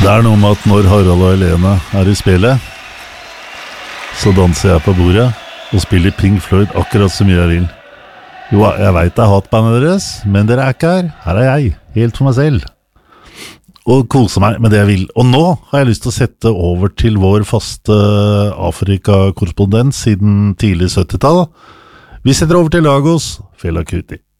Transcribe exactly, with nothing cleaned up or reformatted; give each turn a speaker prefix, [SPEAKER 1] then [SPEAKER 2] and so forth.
[SPEAKER 1] Det er noe med at når Harald og Helene er i spillet, så danser jeg på bordet og spiller Pink Floyd akkurat så mye jeg vil. Jo, jeg vet det er hatbandet deres, men dere er ikke her. Her er jeg, helt for meg selv. Og kose meg med det jeg vil. Og nå har jeg lyst til å sette over til vår faste Afrika-korrespondent siden tidlig syttitallet. Vi setter over til Lagos, Fela Kuti.